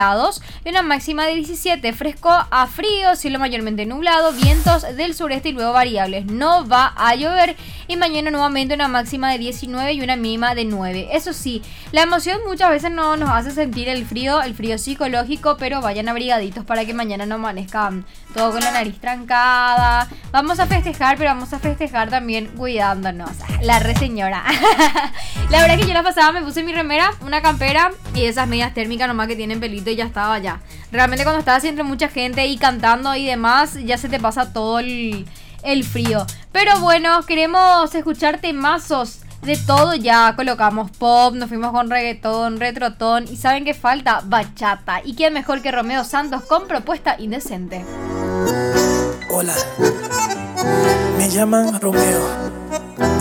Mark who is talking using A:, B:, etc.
A: grados y una máxima de 17, fresco a frío, cielo mayormente nublado, vientos del sureste y luego variables, no va a llover y mañana nuevamente una máxima de 19 y una mínima de 9. Eso sí, la emoción muchas veces no nos hace sentir el frío psicológico, pero vayan abrigaditos para que mañana no amanezcan todo con la nariz trancada. Vamos a festejar, pero vamos a festejar también cuidándonos. La re señora. La verdad que yo la pasaba, me puse mi remera, una campera y esas medias térmicas nomás que tienen pelito y ya estaba ya. Realmente cuando estás entre mucha gente y cantando y demás, ya se te pasa todo el frío. Pero bueno, queremos escuchar temazos de todo. Ya colocamos pop, nos fuimos con reggaetón, retrotón y ¿saben qué falta? Bachata. ¿Y quién mejor que Romeo Santos con Propuesta Indecente?
B: Hola, me llaman Romeo.